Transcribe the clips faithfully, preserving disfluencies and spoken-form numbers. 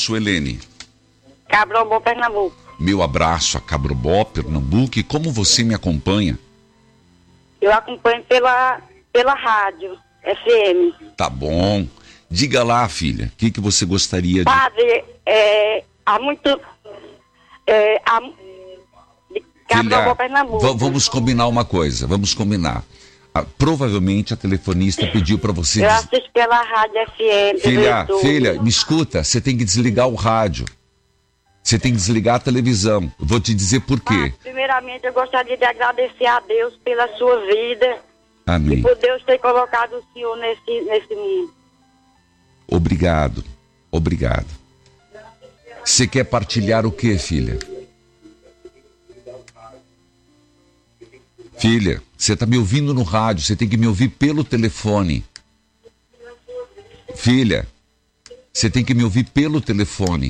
Helene? Cabrobó, Pernambuco. Meu abraço a Cabrobó, Pernambuco. E como você me acompanha? Eu acompanho pela, pela rádio F M. Tá bom. Diga lá, filha, o que, que você gostaria de... Padre, é, há muito... É, há, de Cabrobó, Filha, Pernambuco. v- vamos combinar uma coisa, vamos combinar. Ah, provavelmente a telefonista pediu para você... Eu des- assisto pela rádio F M. pelo Filha, YouTube. filha, me escuta, você tem que desligar o rádio. Você tem que desligar a televisão. Eu vou te dizer por quê. Ah, primeiramente, eu gostaria de agradecer a Deus pela sua vida. Amém. E por Deus ter colocado o senhor nesse, nesse mundo. Obrigado, obrigado. Você quer partilhar o quê, filha? Filha, você está me ouvindo no rádio, você tem que me ouvir pelo telefone. Filha, você tem que me ouvir pelo telefone.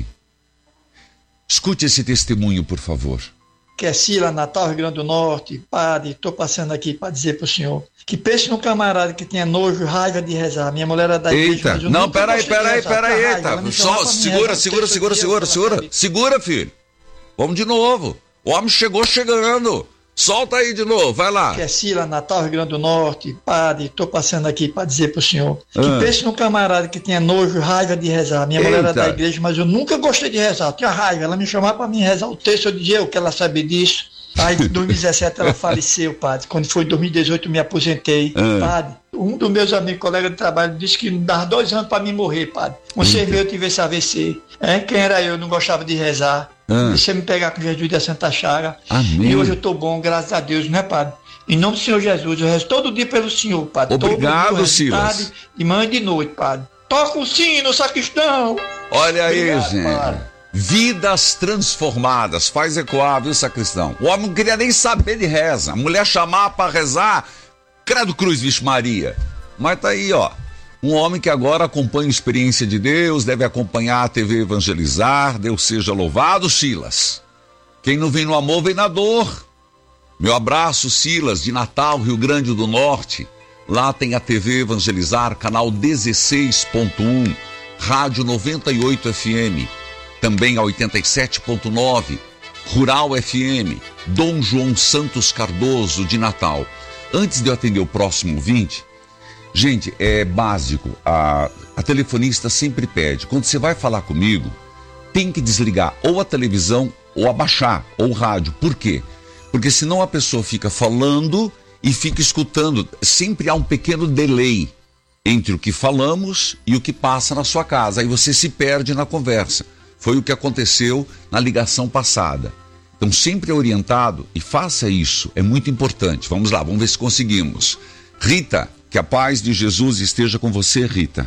Escute esse testemunho, por favor. Que é Sila, Natal, Rio Grande do Norte. Padre, estou passando aqui para dizer para o senhor que pense num camarada que tinha nojo, raiva de rezar. Minha mulher era da igreja, Eita, mas eu não, nunca peraí, gostei de peraí, rezar, peraí, tinha raiva. Ela eita. me chamava Só pra mim segura, rezar o segura, texto segura, do dia segura, que segura, ela segura, filho. Vamos de novo. O homem chegou chegando. Solta aí de novo, vai lá. Que é Sila, Natal, Rio Grande do Norte. Padre, estou passando aqui para dizer para o senhor que Ah. pense num camarada que tinha nojo, raiva de rezar. Minha mulher era Eita. da igreja, mas eu nunca gostei de rezar, eu tinha raiva. Ela me chamava para mim rezar o texto do dia, o que ela sabia disso. Aí em dois mil e dezessete ela faleceu, padre. Quando foi em dois mil e dezoito eu me aposentei. Ah. Padre, um dos meus amigos, colega de trabalho, disse que dava dois anos para mim morrer, padre. Um cerveja eu tive esse A V C. É, quem era eu? Não gostava de rezar. Ah. Deixa eu me pegar com Jesus da Santa Chaga. Amém. E hoje eu estou bom, graças a Deus, né, padre? Em nome do Senhor Jesus, eu rezo todo dia pelo Senhor, padre. Obrigado, todo dia eu rezo, Silas. Tarde, de manhã e de noite, padre. Toca o sino, sacristão. Olha aí, Obrigado, gente. padre. Vidas transformadas. Faz ecoar, viu, sacristão? O homem não queria nem saber de reza. A mulher chamava para rezar. Credo Cruz, Vixe Maria. Mas tá aí, ó. Um homem que agora acompanha a experiência de Deus, deve acompanhar a T V Evangelizar. Deus seja louvado, Silas. Quem não vem no amor, vem na dor. Meu abraço, Silas, de Natal, Rio Grande do Norte. Lá tem a T V Evangelizar, canal dezesseis ponto um, Rádio noventa e oito F M, também a oitenta e sete ponto nove, Rural F M, Dom João Santos Cardoso, de Natal. Antes de eu atender o próximo ouvinte, gente, é básico, a, a telefonista sempre pede, quando você vai falar comigo, tem que desligar ou a televisão ou abaixar, ou o rádio. Por quê? Porque senão a pessoa fica falando e fica escutando. Sempre há um pequeno delay entre o que falamos e o que passa na sua casa. Aí você se perde na conversa. Foi o que aconteceu na ligação passada. Então sempre é orientado e faça isso. É muito importante. Vamos lá, vamos ver se conseguimos. Rita, que a paz de Jesus esteja com você, Rita.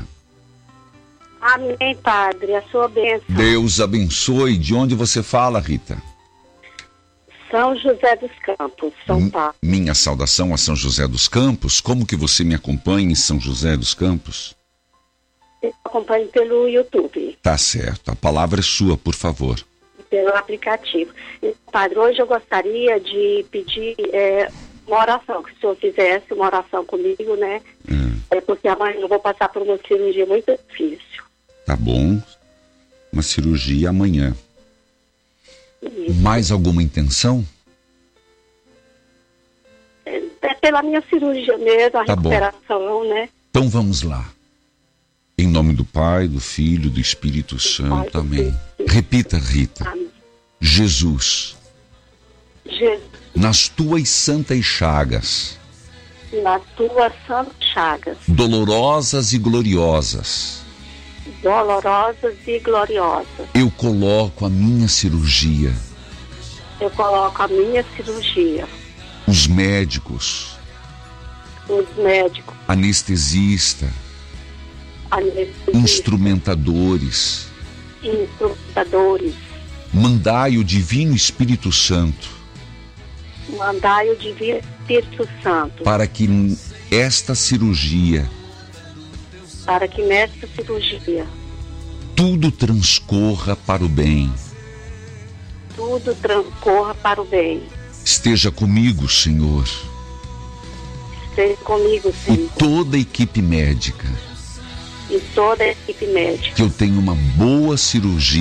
Amém, padre. A sua bênção. Deus abençoe. De onde você fala, Rita? São José dos Campos, São Paulo. Minha saudação a São José dos Campos. Como que você me acompanha em São José dos Campos? Eu acompanho pelo YouTube, Tá certo. A palavra é sua, por favor. pelo aplicativo. E, padre, hoje eu gostaria de pedir é, uma oração, que o senhor fizesse uma oração comigo, né? É, É porque amanhã eu vou passar por uma cirurgia muito difícil. tá bom. Uma cirurgia amanhã. Isso. Mais alguma intenção? É, é pela minha cirurgia mesmo, a Tá bom. recuperação, né? Então vamos lá. Em nome do Pai, do Filho, do Espírito Santo. do Amém. Espírito. Repita, Rita. Amém. Jesus, Jesus, nas tuas santas chagas, nas tuas santas chagas, dolorosas e gloriosas, dolorosas e gloriosas, eu coloco a minha cirurgia. eu coloco a minha cirurgia, Os médicos, os médicos, anestesista, anestesistas, instrumentadores, instrumentadores, mandai o Divino Espírito Santo mandai o Divino Espírito Santo para que esta cirurgia para que nesta cirurgia tudo transcorra para o bem. tudo transcorra para o bem. Esteja comigo, Senhor, Esteja comigo, e Senhor, toda a equipe médica, e toda a equipe médica. que eu tenha uma boa cirurgia